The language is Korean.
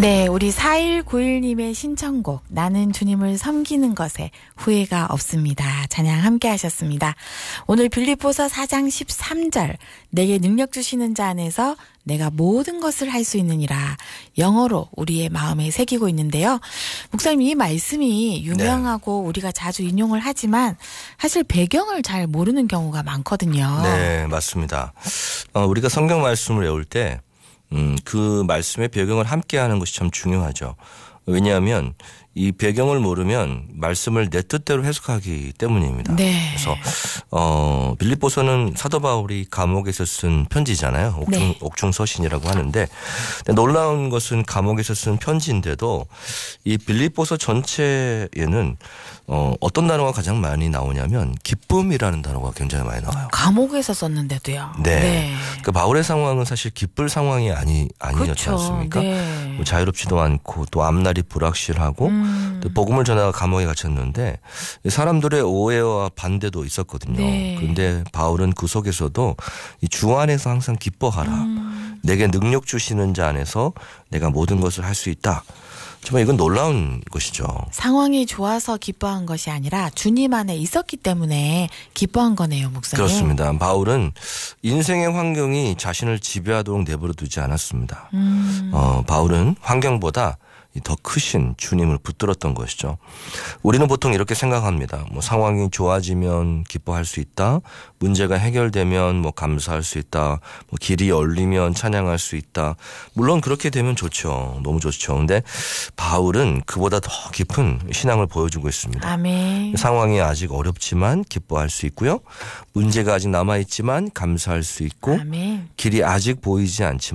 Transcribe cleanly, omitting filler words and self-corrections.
네, 우리 4191님의 신청곡 나는 주님을 섬기는 것에 후회가 없습니다. 찬양 함께 하셨습니다. 오늘 빌립보서 4장 13절 내게 능력 주시는 자 안에서 내가 모든 것을 할 수 있느니라 영어로 우리의 마음에 새기고 있는데요. 목사님 이 말씀이 유명하고 우리가 자주 인용을 하지만 사실 배경을 잘 모르는 경우가 많거든요. 네, 맞습니다. 우리가 성경 말씀을 외울 때 그 말씀의 배경을 함께 하는 것이 참 중요하죠. 왜냐하면 이 배경을 모르면 말씀을 내 뜻대로 해석하기 때문입니다. 네. 그래서 빌립보서는 사도 바울이 감옥에서 쓴 편지잖아요. 옥중서신이라고 하는데 놀라운 것은 감옥에서 쓴 편지인데도 이 빌립보서 전체에는 어떤 단어가 가장 많이 나오냐면 기쁨이라는 단어가 굉장히 많이 나와요. 감옥에서 썼는데도요. 네. 그 바울의 상황은 사실 기쁠 상황이 아니었지 그렇죠. 않습니까? 네. 뭐 자유롭지도 않고 또 앞날이 불확실하고 또 복음을 전하다 감옥에 갇혔는데 사람들의 오해와 반대도 있었거든요. 네. 그런데 바울은 그 속에서도 이 주 안에서 항상 기뻐하라. 내게 능력 주시는 자 안에서 내가 모든 것을 할 수 있다. 정말 이건 놀라운 것이죠. 상황이 좋아서 기뻐한 것이 아니라 주님 안에 있었기 때문에 기뻐한 거네요, 목사님. 그렇습니다. 바울은 인생의 환경이 자신을 지배하도록 내버려 두지 않았습니다. 바울은 환경보다 더 크신 주님을 붙들었던 것이죠. 우리는 보통 이렇게 생각합니다. 뭐 상황이 좋아지면 기뻐할 수 있다. 문제가 해결되면 뭐 감사할 수 있다. 뭐 길이 열리면 찬양할 수 있다. 물론 그렇게 되면 좋죠. 너무 좋죠. 근데 바울은 그보다 더 깊은 신앙을 보여주고 있습니다. 아멘. 상황이 아직 어렵지만 기뻐할 수 있고요. 문제가 아직 남아있지만 감사할 수 있고 아멘. 길이 아직 보이지 않지만